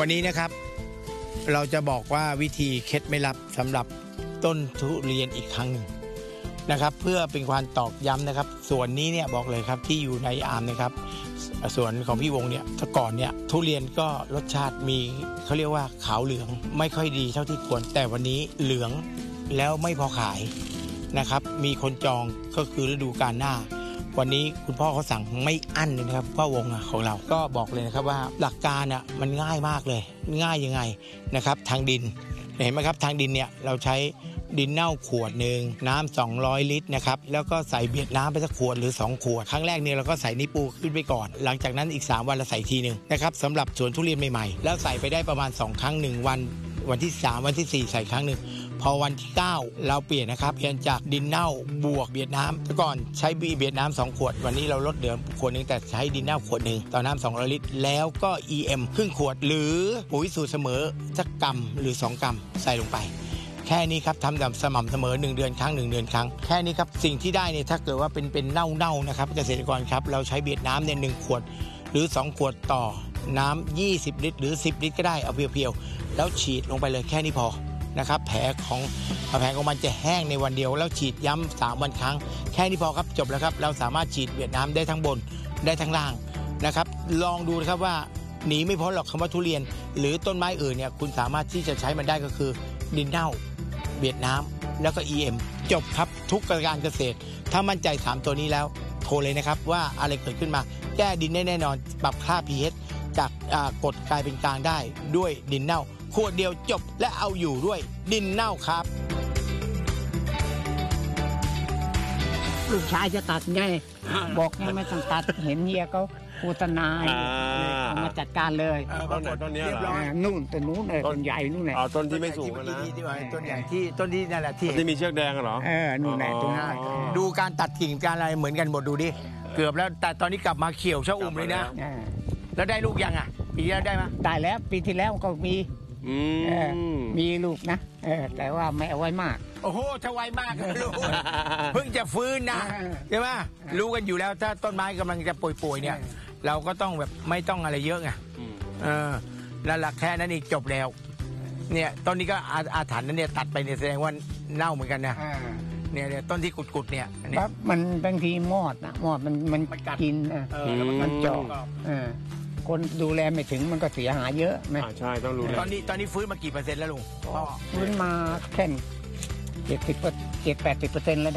วันนี้นะครับเราจะบอกว่าวิธีเคล็ดไม่ลับสำหรับต้นทุเรียนอีกครั้งหนึ่งนะครับเพื่อเป็นความตอกย้ำนะครับส่วนนี้เนี่ยบอกเลยครับที่อยู่ในอาร์มนะครับสวนของพี่วงเนี่ยแต่ก่อนเนี่ยทุเรียนก็รสชาติมีเขาเรียกว่าขาวเหลืองไม่ค่อยดีเท่าที่ควรแต่วันนี้เหลืองแล้วไม่พอขายนะครับมีคนจองก็คือฤดูกาลหน้าวันนี้คุณพ่อเขาสั่งไม่อั้นเลยนะครับพ่อวงของเราก็บอกเลยนะครับว่าหลักการอ่ะมันง่ายมากเลยง่ายยังไงนะครับทางดินเห็นไหมครับทางดินเนี่ยเราใช้ดินเน่าขวดหนึ่งน้ำ200 ลิตรนะครับแล้วก็ใส่เบียดน้ำไปสักขวดหรือ2 ขวดครั้งแรกเนี่ยเราก็ใส่นิปูขึ้นไปก่อนหลังจากนั้นอีก3 วันเราใส่ทีหนึ่งนะครับสำหรับสวนทุเรียนใหม่ๆแล้วใส่ไปได้ประมาณ2 ครั้ง1 วันที่3วันที่4ใส่ครั้งหนึ่งพอวันที่9เราเปลี่ยนนะครับเปลี่ยนจากดินเน่าบวกเบียดน้ำแต่ก่อนใช้เบียดน้ำ2 ขวดวันนี้เราลดเหลือขวดนึงแต่ใช้ดินเน่าขวดนึงต่อน้ำ200 ลิตรแล้วก็ EM ครึ่งขวดหรือปุ๋ยสูตรเสมอสักกำหรือ2 กำใส่ลงไปแค่นี้ครับทำแบบสม่ำเสมอ1 เดือนครั้ง1 เดือนครั้งแค่นี้ครับสิ่งที่ได้เนี่ยถ้าเกิดว่าเป็นเน่านะครับเกษตรกรครับเราใช้เบียดน้ำเนี่ย1 ขวดหรือ2 ขวดต่อน้ำ20 ลิตรหรือ10 ลิตรก็ได้เอาเพียวๆแล้วฉีดลงไปเลยแค่นี้พอนะครับแผลของมันจะแห้งในวันเดียวแล้วฉีดย้ำ3 วันครั้งแค่นี้พอครับจบแล้วครับเราสามารถฉีดเบียดน้ำได้ทั้งบนได้ทั้งล่างนะครับลองดูนะครับว่าหนีไม่พ้นหรอกคำว่าทุเรียนหรือต้นไม้อื่นเนี่ยคุณสามารถที่จะใช้มันได้ก็คือดินเน่าเบียดน้ำแล้วก็ EM จบครับทุกการเกษตรถ้ามั่นใจ3 ตัวนี้แล้วโทรเลยนะครับว่าอะไรเกิดขึ้นมาแก้ดินได้แน่นอนปรับค่า pH จากกรดกลายเป็นกลางได้ด้วยดินเน่าขวดเดียวจบและเอาอยู่ด้วยดินเน่าครับลูกชายจะตัดไงบอกไงไม่ต้องตัดเห็นเฮียเขาโฆษณาเอามาจัดการเลยต้นไหนต้นนี้เหรอนู่นต้นนู้นเลยต้นใหญ่นู่นแหละต้นที่ไม่สูงนะต้นใหญ่ต้นที่นั่นแหละที่มีเชือกแดงเหรอนู่นแหละตรงนั้นดูการตัดกิ่งการอะไรเหมือนกันหมดดูดิเกือบแล้วแต่ตอนนี้กลับมาเขียวชะอุ่มเลยนะแล้วได้ลูกยังอ่ะปีที่แล้วได้ไหมได้แล้วปีที่แล้วก็มีลูกนะแต่ว่าไม่เอาไว้มากโอ้โหถ้าไวมากลูกเพิ่งจะฟื้นนะใช่ไหมรู้กันอยู่แล้วถ้าต้นไม้กำลังจะป่วยๆเนี่ยเราก็ต้องแบบไม่ต้องอะไรเยอะไงแล้วหลักแค่นั้นอีกจบแล้วเนี่ยต้นนี้ก็อาถรรพ์นั้นเนี่ยตัดไปเนี่ยแสดงว่าเน่าเหมือนกันนะเนี่ยต้นที่กุดๆเนี่ยมันบางทีมอดมันกินมันเจาะคนดูแลไม่ถึงมันก็เสียหายเยอะไหมใช่ต้องรู้ตอนนี้ฟื้นมากี่เปอร์เซ็นต์แล้วลุงฟื้นมาแค่70-80%แล้ว